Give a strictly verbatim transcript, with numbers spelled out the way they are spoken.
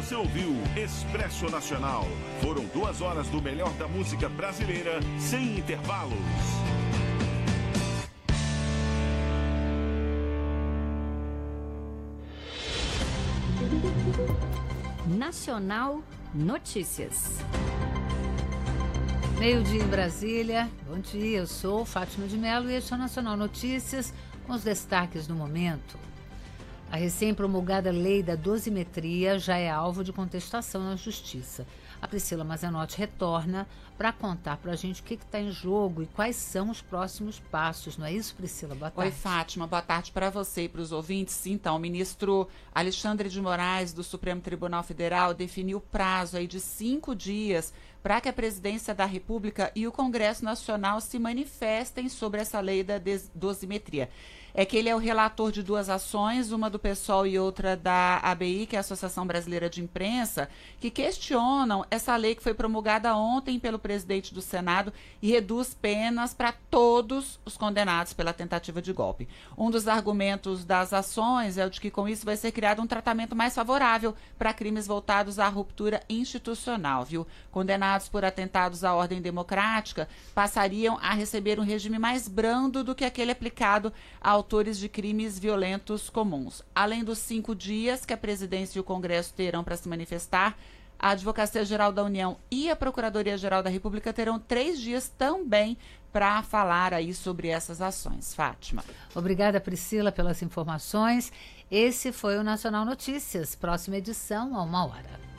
Você ouviu Expresso Nacional. Foram duas horas do melhor da música brasileira, sem intervalos. Nacional Notícias. Meio-dia em Brasília. Bom dia, eu sou Fátima de Mello e este é o Nacional Notícias com os destaques do momento. A recém-promulgada lei da dosimetria já é alvo de contestação na Justiça. A Priscila Mazenotti retorna para contar para a gente o que está em jogo e quais são os próximos passos. Não é isso, Priscila? Boa tarde. Oi, Fátima. Boa tarde para você e para os ouvintes. Então, o ministro Alexandre de Moraes, do Supremo Tribunal Federal, definiu prazo aí de cinco dias para que a Presidência da República e o Congresso Nacional se manifestem sobre essa lei da dosimetria. É que ele é o relator de duas ações, uma do PSOL e outra da A B I, que é a Associação Brasileira de Imprensa, que questionam essa lei que foi promulgada ontem pelo presidente do Senado e reduz penas para todos os condenados pela tentativa de golpe. Um dos argumentos das ações é o de que com isso vai ser criado um tratamento mais favorável para crimes voltados à ruptura institucional, viu? Condenados por atentados à ordem democrática passariam a receber um regime mais brando do que aquele aplicado ao autores de crimes violentos comuns. Além dos cinco dias que a presidência e o Congresso terão para se manifestar, a Advocacia-Geral da União e a Procuradoria-Geral da República terão três dias também para falar aí sobre essas ações. Fátima. Obrigada, Priscila, pelas informações. Esse foi o Nacional Notícias. Próxima edição, a uma hora.